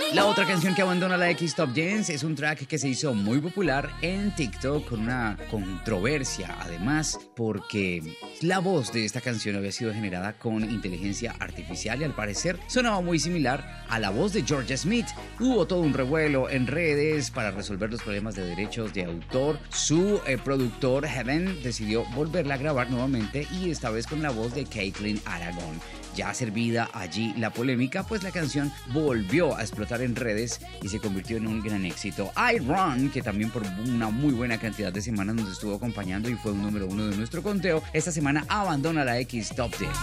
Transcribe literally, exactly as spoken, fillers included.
La otra canción que abandona la X Top diez es un track que se hizo muy popular en TikTok con una controversia, además, porque la voz de esta canción había sido generada con inteligencia artificial y al parecer sonaba muy similar a la voz de Georgia Smith. Hubo todo un revuelo en redes para resolver los problemas de derechos de autor. Su eh, productor Heaven decidió volverla a grabar nuevamente y esta vez con la voz de Caitlin Aragon. Ya servida allí la polémica, pues la canción volvió a explotar en redes y se convirtió en un gran éxito. I Run, que también por una muy buena cantidad de semanas nos estuvo acompañando y fue un número uno de nuestro conteo, esta semana abandona la X Top diez.